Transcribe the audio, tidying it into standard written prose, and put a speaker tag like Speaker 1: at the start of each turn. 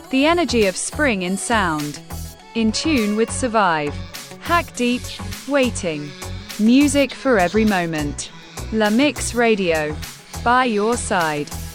Speaker 1: The energy of spring in sound. In tune with Survive. Hack Deep. Waiting. Music for every moment. La Mix Radio. By your side.